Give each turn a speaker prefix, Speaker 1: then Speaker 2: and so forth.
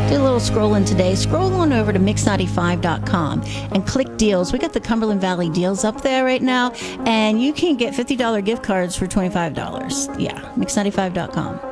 Speaker 1: Do a little scrolling today. Scroll on over to mix95.com and click deals. We got the Cumberland Valley deals up there right now, and you can get $50 gift cards for $25. Yeah, mix95.com.